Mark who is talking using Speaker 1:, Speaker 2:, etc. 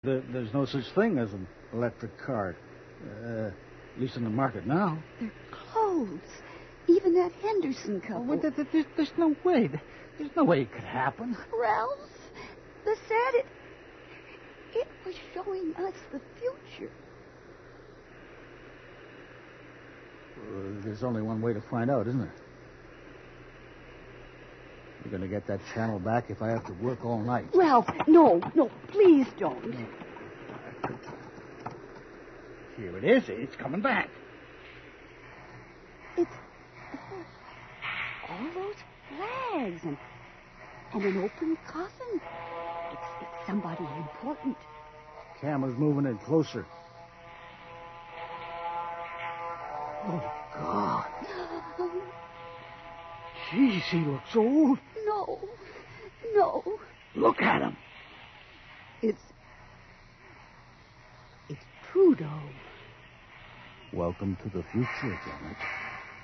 Speaker 1: There's no such thing as an electric car. At least in the market now.
Speaker 2: They're clothes. Even that Henderson couple.
Speaker 1: Oh, there's no way. There's no way it could happen.
Speaker 2: Ralph, the set, it was showing us the future.
Speaker 1: There's only one way to find out, isn't there? You're going to get that channel back if I have to work all night.
Speaker 2: Ralph, no, please don't.
Speaker 1: Here it is. It's coming back.
Speaker 2: It's all those flags and an open coffin. It's somebody important.
Speaker 1: Camera's moving in closer. Oh, God. Jeez, he looks old.
Speaker 2: No.
Speaker 1: Look at him.
Speaker 2: It's Trudeau.
Speaker 1: Welcome to the future, Janet.